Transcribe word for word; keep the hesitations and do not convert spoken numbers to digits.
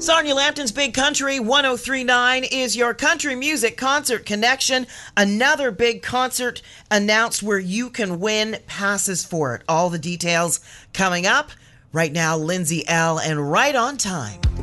Sonia Lampton's Big Country one oh three point nine is your country music concert connection. Another big concert announced where you can win passes for it. All the details coming up. Right now, Lindsay L. and Right on Time.